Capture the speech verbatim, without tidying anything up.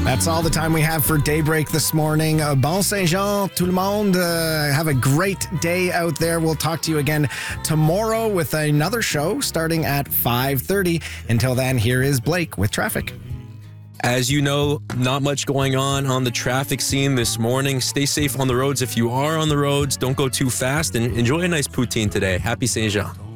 That's all the time we have for Daybreak this morning. Uh, bon Saint-Jean, tout le monde. Uh, have a great day out there. We'll talk to you again tomorrow with another show starting at five thirty. Until then, here is Blake with traffic. As you know, not much going on on the traffic scene this morning. Stay safe on the roads if you are on the roads. Don't go too fast and enjoy a nice poutine today. Happy Saint-Jean.